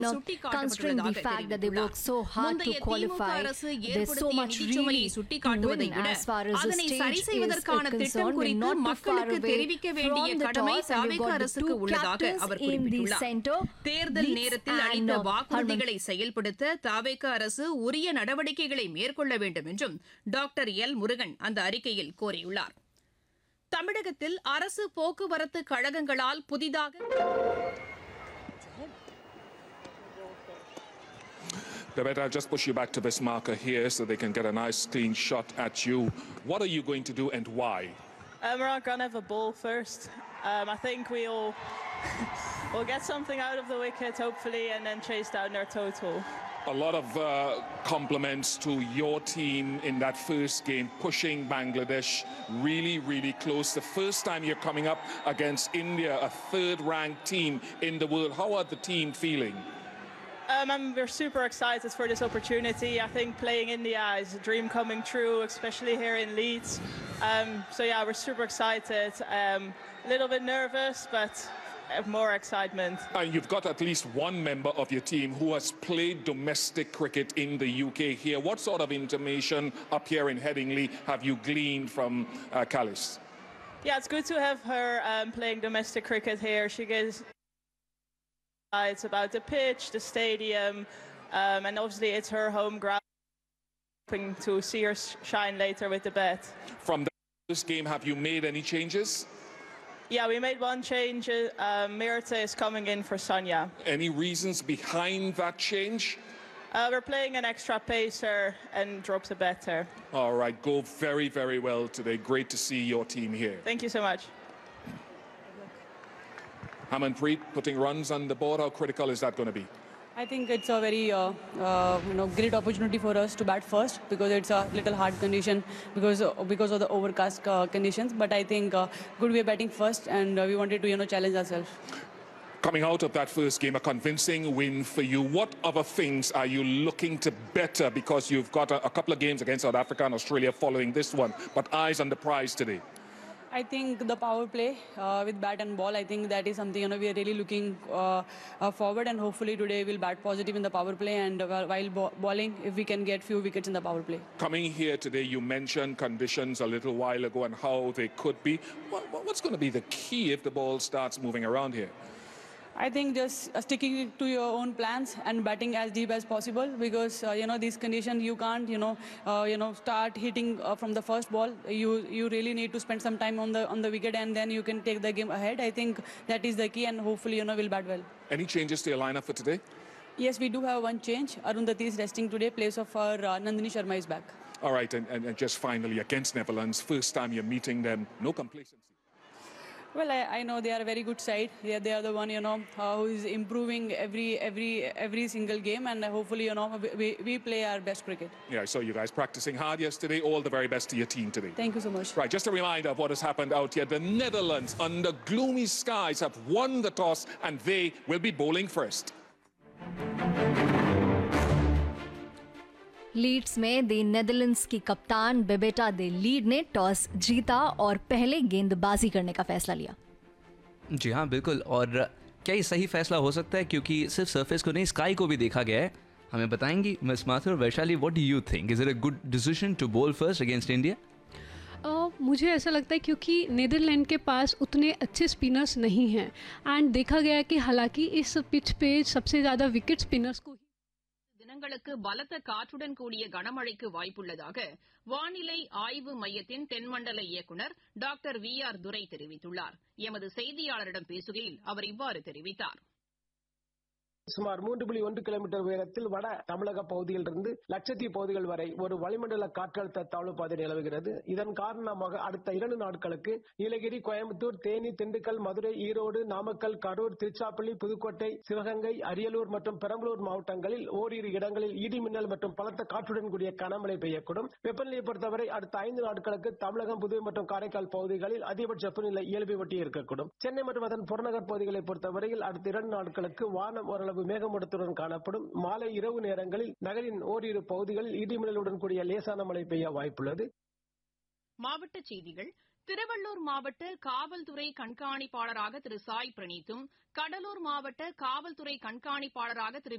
considering the fact that they work so hard to qualify, there's so much really to win as far as the stage is concerned. We're not too far away from the toss, and we've got the two captains in the center. தேர்தல் நேரத்தில் அளித்த வாக்குறுதிகளை செயல்படுத்த தவேக அரசு உரிய நடவடிக்கைகளை மேற்கொள்ள வேண்டும் என்றும் டாக்டர் எல் முருகன் அந்த அறிக்கையில் கோரியுள்ளார். தமிழகத்தில் அரசு போக்குவரத்து கழகங்களால் புதிதாக Babette, I'll just push you back to this marker here so they can get a nice clean shot at you. What are you going to do and why? We're not going to have a ball first. I think we'll get something out of the wicket, hopefully, and then chase down their total. A lot of compliments to your team in that first game, pushing Bangladesh really, really close. The first time you're coming up against India, a third-ranked team in the world. How are the team feeling? We're super excited for this opportunity. I think playing India is a dream coming true, especially here in Leeds. So yeah, we're super excited. A little bit nervous, but more excitement. And you've got at least one member of your team who has played domestic cricket in the UK here. What sort of information up here in Headingley have you gleaned from Callis? Yeah, it's good to have her playing domestic cricket here. She gives it's about the pitch, the stadium, and obviously it's her home ground. Hoping to see her shine later with the bat. From this game, have you made any changes? Yeah, we made one change. Mirta is coming in for Sonia. Any reasons behind that change? We're playing an extra pacer and drops a batter. All right, go very, very well today. Great to see your team here. Thank you so much. Harmanpreet putting runs on the board. How critical is that going to be? I think it's a very great opportunity for us to bat first because it's a little hard condition because of the overcast conditions. But I think good way batting first, and we wanted to challenge ourselves. Coming out of that first game, a convincing win for you. What other things are you looking to better because you've got a couple of games against South Africa and Australia following this one, but eyes on the prize today? I think the power play with bat and ball, I think that is something we are really looking forward, and hopefully today we'll bat positive in the power play, and while bowling, if we can get few wickets in the power play. Coming here today, you mentioned conditions a little while ago and how they could be. What's going to be the key if the ball starts moving around here? I think just sticking to your own plans and batting as deep as possible because these conditions you can't start hitting from the first ball. You really need to spend some time on the wicket and then you can take the game ahead. I think that is the key, and hopefully we'll bat well. Any changes to your lineup for today? Yes, we do have one change. Arundhati is resting today. Place of our Nandini Sharma is back. All right, and just finally against Netherlands, first time you're meeting them, no complacency. Well, I know they are a very good side. They are the one who is improving every single game, and hopefully we play our best cricket. Yeah, I saw you guys practicing hard yesterday. All the very best to your team today. Thank you so much. Right, just a reminder of what has happened out here. The Netherlands, under gloomy skies, have won the toss, and they will be bowling first. Leeds में the Netherlands की कप्तान बेबेटा they lead ने toss जीता और पहले गेंदबाजी करने का फैसला लिया. जी हाँ, बिल्कुल. और क्या ये सही फैसला हो सकता है, क्योंकि सिर्फ सरफेस को नहीं स्काई को भी देखा गया है. हमें बताएंगी miss Mathur. Vaishali, what do you think, is it a good decision to बोल फर्स्ट अगेंस्ट इंडिया? मुझे ऐसा लगता है क्योंकि नीदरलैंड के पास उतने अच्छे स्पिनर्स नहीं हैं, एंड देखा गया है कि हालांकि इस पिच पे सबसे ज़्यादा विकेट स्पिनर्स को தினங்களுக்கு பலத்த காற்றுடன் கூடிய கனமழைக்கு வாய்ப்புள்ளதாக வானிலை ஆய்வு மையத்தின் தென்மண்டல இயக்குநர் டாக்டர் VR துரை தெரிவித்துள்ளார். எமது செய்தியாளரிடம் பேசுகையில் அவர் இவ்வாறு தெரிவித்தார். சுமார் 3.1 கிலோமீட்டர் உயரத்தில் வட தமிழக பகுதியிலிருந்து லட்சத்தீவு பகுதிகள் வரை ஒரு வளிமண்டல காற்றழுத்த தாழ்வு பாதை நிலவுகிறது. இதன் காரணமாக அடுத்த 2 நாட்களுக்கு நீலகிரி, கோயம்புத்தூர், தேனி, திண்டுக்கல், மதுரை, ஈரோடு, நாமக்கல், கரூர், திருச்சிராப்பள்ளி, புதுக்கோட்டை, சிவகங்கை, அரியலூர் மற்றும் பெரம்பலூர் மாவட்டங்களில் ஓரிரு இடங்களில் இடி மின்னல் மற்றும் பலத்த காற்றுடன் கூடிய கனமழை பெய்யக்கூடும். வெப்பநிலையை பொறுத்தவரை அடுத்த 5 நாட்களுக்கு தமிழகம், புதுவை மற்றும் காரைக்கால் பகுதிகளில் அதிகபட்ச வெப்பநிலை இயல்பை ஒட்டி இருக்கக்கூடும். சென்னை மற்றும் அதன் புறநகர் பகுதிகளை பொறுத்தவரையில் அடுத்த 2 நாட்களுக்கு வானம் ஓரளவு மேகமூட்டத்துடன் காணப்படும். மாலை இரவு நேரங்களில் நகரின் ஓரிரு பகுதிகளில் இடிமின்னலுடன் கூடிய லேசான மழை பெய்ய வாய்ப்புள்ளது. மாவட்டச் செய்திகள். திருவள்ளூர் மாவட்ட காவல்துறை கண்காணிப்பாளராக திரு சாய் பிரணீத்தும் கடலூர் மாவட்ட காவல்துறை கண்காணிப்பாளராக திரு